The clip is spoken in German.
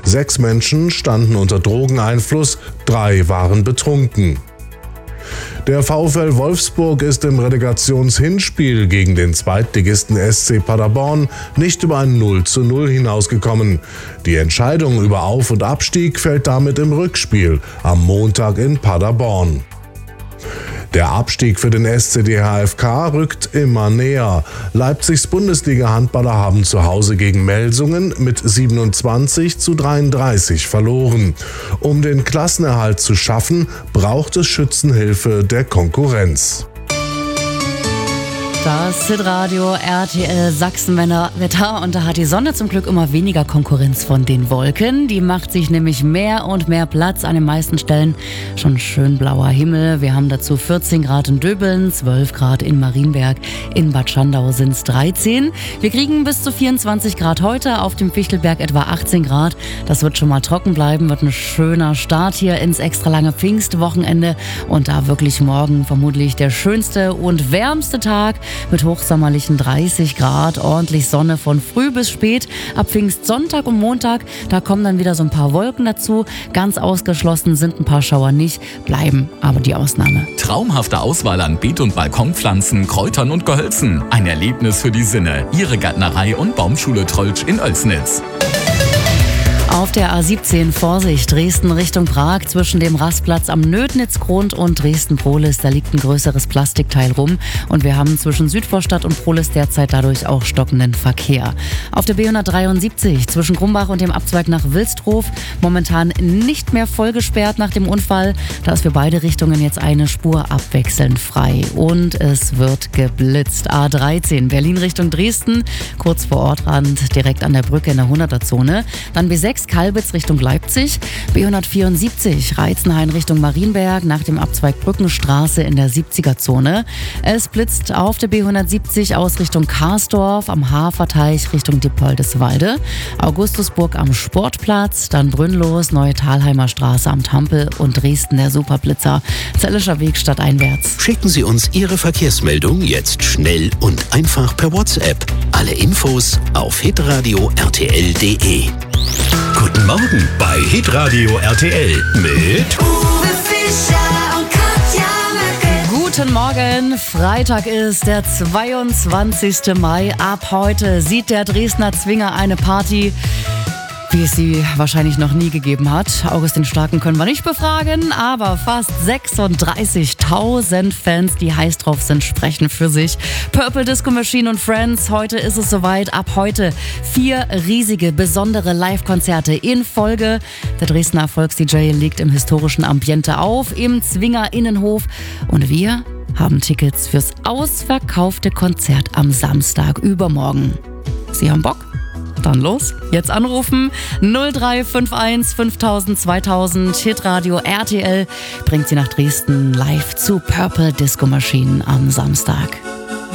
6 Menschen standen unter Drogeneinfluss, 3 waren betrunken. Der VfL Wolfsburg ist im Relegationshinspiel gegen den Zweitligisten SC Paderborn nicht über ein 0:0 hinausgekommen. Die Entscheidung über Auf- und Abstieg fällt damit im Rückspiel am Montag in Paderborn. Der Abstieg für den SCD HFK rückt immer näher. Leipzigs Bundesliga-Handballer haben zu Hause gegen Melsungen mit 27:33 verloren. Um den Klassenerhalt zu schaffen, braucht es Schützenhilfe der Konkurrenz. Das Hitradio RTL Sachsen-Wetter, und da hat die Sonne zum Glück immer weniger Konkurrenz von den Wolken. Die macht sich nämlich mehr und mehr Platz an den meisten Stellen. Schon schön blauer Himmel. Wir haben dazu 14 Grad in Döbeln, 12 Grad in Marienberg. In Bad Schandau sind es 13. Wir kriegen bis zu 24 Grad heute, auf dem Fichtelberg etwa 18 Grad. Das wird schon mal trocken bleiben, wird ein schöner Start hier ins extra lange Pfingstwochenende. Und da wirklich morgen vermutlich der schönste und wärmste Tag mit hochsommerlichen 30 Grad, ordentlich Sonne von früh bis spät. Ab Pfingstsonntag und Montag, da kommen dann wieder so ein paar Wolken dazu. Ganz ausgeschlossen sind ein paar Schauer nicht, bleiben aber die Ausnahme. Traumhafte Auswahl an Beet- und Balkonpflanzen, Kräutern und Gehölzen. Ein Erlebnis für die Sinne. Ihre Gärtnerei und Baumschule Trolltsch in Oelsnitz. Auf der A17 Vorsicht, Dresden Richtung Prag, zwischen dem Rastplatz am Nödnitzgrund und Dresden-Prohlis, da liegt ein größeres Plastikteil rum und wir haben zwischen Südvorstadt und Prohlis derzeit dadurch auch stockenden Verkehr. Auf der B173 zwischen Grumbach und dem Abzweig nach Wilsdruf momentan nicht mehr voll gesperrt nach dem Unfall. Da ist für beide Richtungen jetzt eine Spur abwechselnd frei und es wird geblitzt. A13 Berlin Richtung Dresden, kurz vor Ortrand, direkt an der Brücke in der 100er-Zone. Dann B6 Kalbitz Richtung Leipzig, B174 Reitzenhain Richtung Marienberg nach dem Abzweig Brückenstraße in der 70er-Zone. Es blitzt auf der B170 aus Richtung Karsdorf, am Haferteich Richtung Dippoldeswalde, Augustusburg am Sportplatz, dann Brünnlos, Neue Thalheimer Straße am Tampel und Dresden der Superblitzer, Zellischer Weg stadteinwärts. Schicken Sie uns Ihre Verkehrsmeldung jetzt schnell und einfach per WhatsApp. Alle Infos auf hitradio rtl.de. Guten Morgen bei Hitradio RTL mit Uwe Fischer und Katja Möcke. Guten Morgen, Freitag ist der 22. Mai. Ab heute sieht der Dresdner Zwinger eine Party, wie es sie wahrscheinlich noch nie gegeben hat. Augustin Starken können wir nicht befragen, aber fast 36.000 Fans, die heiß drauf sind, sprechen für sich. Purple Disco Machine und Friends, heute ist es soweit. Ab heute 4 riesige, besondere Live-Konzerte in Folge. Der Dresdner Erfolgs-DJ legt im historischen Ambiente auf, im Zwinger Innenhof. Und wir haben Tickets fürs ausverkaufte Konzert am Samstag übermorgen. Sie haben Bock? Dann los, jetzt anrufen 0351 5000 2000. Hitradio RTL bringt Sie nach Dresden live zu Purple Disco Machine am Samstag.